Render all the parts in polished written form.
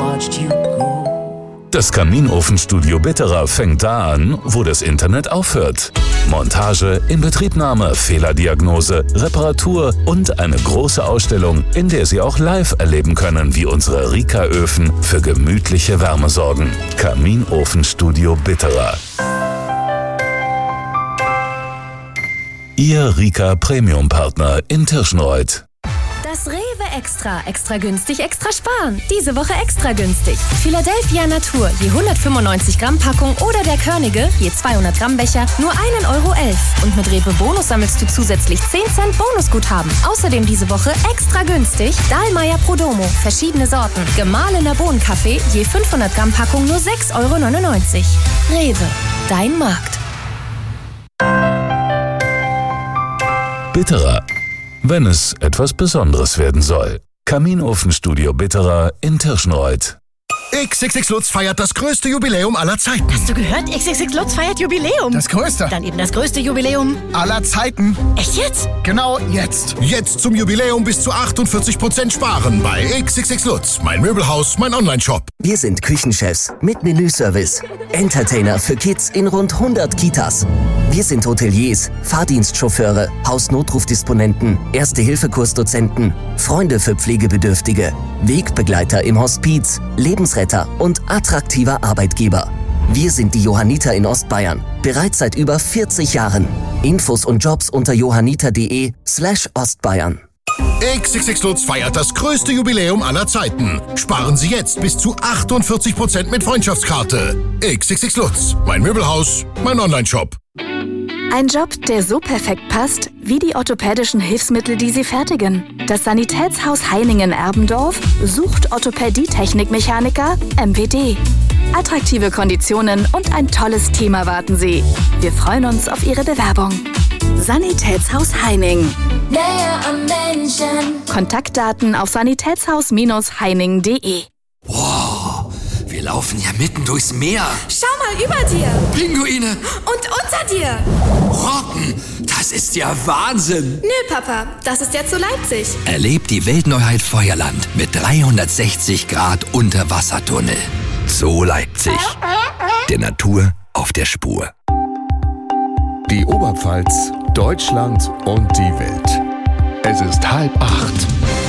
watched you go. Das Kaminofenstudio Bitterer fängt da an, wo das Internet aufhört. Montage, Inbetriebnahme, Fehlerdiagnose, Reparatur und eine große Ausstellung, in der Sie auch live erleben können, wie unsere Rika-Öfen für gemütliche Wärme sorgen. Kaminofenstudio Bitterer. Ihr Rika Premium-Partner in Tirschenreuth. Das Rewe Extra. Extra günstig, extra sparen. Diese Woche extra günstig. Philadelphia Natur, je 195 Gramm Packung oder der Körnige, je 200 Gramm Becher, nur 1,11 Euro. Und mit Rewe Bonus sammelst du zusätzlich 10 Cent Bonusguthaben. Außerdem diese Woche extra günstig Dahlmeier Prodomo, verschiedene Sorten. Gemahlener Bohnenkaffee, je 500 Gramm Packung nur 6,99 Euro. Rewe, dein Markt. Bitterer. Wenn es etwas Besonderes werden soll. Kaminofenstudio Bitterer in Tirschenreuth. XXX Lutz feiert das größte Jubiläum aller Zeiten. Hast du gehört? XXX Lutz feiert Jubiläum. Das größte. Dann eben das größte Jubiläum aller Zeiten. Echt jetzt? Genau jetzt. Jetzt zum Jubiläum bis zu 48% sparen bei XXX Lutz. Mein Möbelhaus, mein Onlineshop. Wir sind Küchenchefs mit Menüservice. Entertainer für Kids in rund 100 Kitas. Wir sind Hoteliers, Fahrdienstchauffeure, Hausnotrufdisponenten, Erste-Hilfe-Kursdozenten, Freunde für Pflegebedürftige, Wegbegleiter im Hospiz, Lebensretter und attraktiver Arbeitgeber. Wir sind die Johanniter in Ostbayern, bereits seit über 40 Jahren. Infos und Jobs unter johanniter.de/Ostbayern. XXX Lutz feiert das größte Jubiläum aller Zeiten. Sparen Sie jetzt bis zu 48% mit Freundschaftskarte. XXX Lutz, mein Möbelhaus, mein Onlineshop. Ein Job, der so perfekt passt, wie die orthopädischen Hilfsmittel, die sie fertigen. Das Sanitätshaus Heiningen-Erbendorf sucht Orthopädie-Technikmechaniker MWD. Attraktive Konditionen und ein tolles Team erwarten Sie. Wir freuen uns auf Ihre Bewerbung. Sanitätshaus Heining. Näher am Menschen. Kontaktdaten auf sanitätshaus-heining.de. Wow, wir laufen ja mitten durchs Meer. Schau mal über dir. Pinguine. Und unter dir. Robben, das ist ja Wahnsinn. Nö, Papa, das ist ja zu Leipzig. Erlebt die Weltneuheit Feuerland mit 360 Grad Unterwassertunnel. So Leipzig. Der Natur auf der Spur. Die Oberpfalz, Deutschland und die Welt. Es ist 7:30.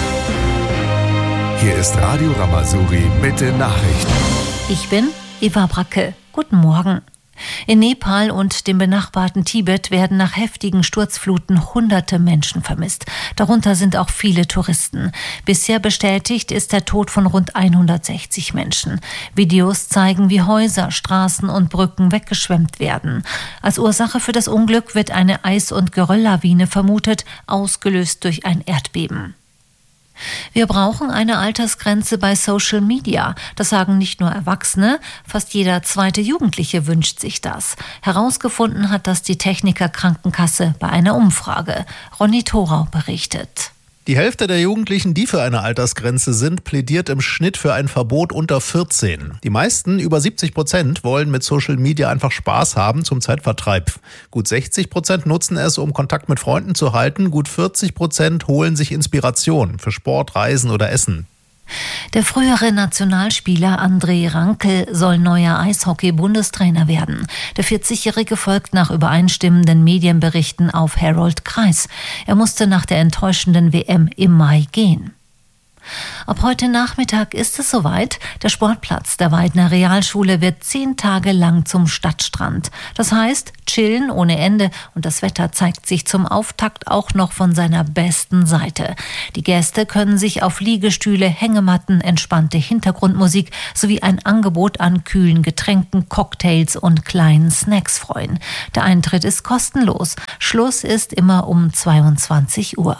Hier ist Radio Ramazuri mit den Nachrichten. Ich bin Eva Bracke. Guten Morgen. In Nepal und dem benachbarten Tibet werden nach heftigen Sturzfluten Hunderte Menschen vermisst. Darunter sind auch viele Touristen. Bisher bestätigt ist der Tod von rund 160 Menschen. Videos zeigen, wie Häuser, Straßen und Brücken weggeschwemmt werden. Als Ursache für das Unglück wird eine Eis- und Gerölllawine vermutet, ausgelöst durch ein Erdbeben. Wir brauchen eine Altersgrenze bei Social Media. Das sagen nicht nur Erwachsene, fast jeder zweite Jugendliche wünscht sich das. Herausgefunden hat das die Techniker Krankenkasse bei einer Umfrage. Ronny Thorau berichtet. Die Hälfte der Jugendlichen, die für eine Altersgrenze sind, plädiert im Schnitt für ein Verbot unter 14. Die meisten, über 70%, wollen mit Social Media einfach Spaß haben zum Zeitvertreib. Gut 60% nutzen es, um Kontakt mit Freunden zu halten. Gut 40% holen sich Inspiration für Sport, Reisen oder Essen. Der frühere Nationalspieler André Rankel soll neuer Eishockey-Bundestrainer werden. Der 40-Jährige folgt nach übereinstimmenden Medienberichten auf Harold Kreis. Er musste nach der enttäuschenden WM im Mai gehen. Ab heute Nachmittag ist es soweit. Der Sportplatz der Weidner Realschule wird 10 Tage lang zum Stadtstrand. Das heißt, chillen ohne Ende und das Wetter zeigt sich zum Auftakt auch noch von seiner besten Seite. Die Gäste können sich auf Liegestühle, Hängematten, entspannte Hintergrundmusik sowie ein Angebot an kühlen Getränken, Cocktails und kleinen Snacks freuen. Der Eintritt ist kostenlos. Schluss ist immer um 22 Uhr.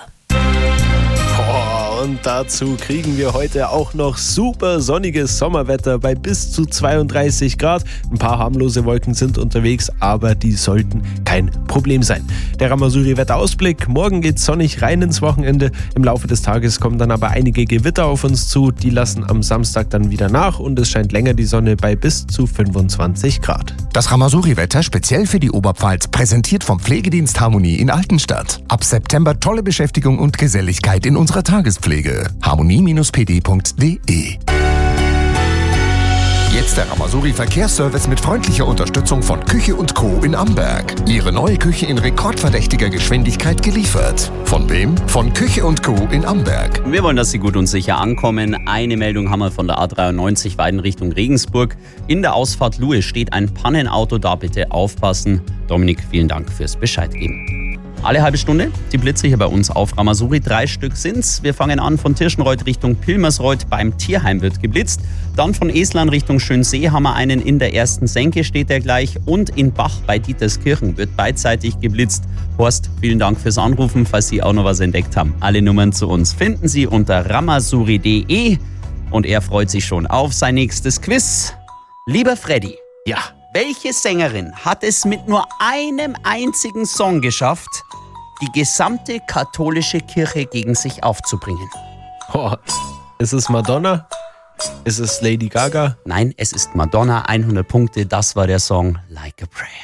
Und dazu kriegen wir heute auch noch super sonniges Sommerwetter bei bis zu 32 Grad. Ein paar harmlose Wolken sind unterwegs, aber die sollten kein Problem sein. Der Ramazuri-Wetterausblick. Morgen geht's sonnig rein ins Wochenende. Im Laufe des Tages kommen dann aber einige Gewitter auf uns zu. Die lassen am Samstag dann wieder nach und es scheint länger die Sonne bei bis zu 25 Grad. Das Ramazuri-Wetter speziell für die Oberpfalz, präsentiert vom Pflegedienst Harmonie in Altenstadt. Ab September tolle Beschäftigung und Geselligkeit in unserer Tagespflege. Harmonie-pd.de Jetzt der Ramazuri Verkehrsservice mit freundlicher Unterstützung von Küche & Co. in Amberg. Ihre neue Küche in rekordverdächtiger Geschwindigkeit geliefert. Von wem? Von Küche & Co. in Amberg. Wir wollen, dass Sie gut und sicher ankommen. Eine Meldung haben wir von der A93 Weiden Richtung Regensburg. In der Ausfahrt Luhe steht ein Pannenauto, da bitte aufpassen. Dominik, vielen Dank fürs Bescheid geben. Alle halbe Stunde die Blitze hier bei uns auf Ramazuri. 3 Stück sind's. Wir fangen an von Tirschenreuth Richtung Pilmersreuth. Beim Tierheim wird geblitzt. Dann von Eslan Richtung Schönsee haben wir einen. In der ersten Senke steht er gleich. Und in Bach bei Dieterskirchen wird beidseitig geblitzt. Horst, vielen Dank fürs Anrufen. Falls Sie auch noch was entdeckt haben, alle Nummern zu uns finden Sie unter ramazuri.de. Und er freut sich schon auf sein nächstes Quiz. Lieber Freddy. Ja. Welche Sängerin hat es mit nur einem einzigen Song geschafft, die gesamte katholische Kirche gegen sich aufzubringen? Ist es Madonna? Ist es Lady Gaga? Nein, es ist Madonna. 100 Punkte. Das war der Song Like a Prayer.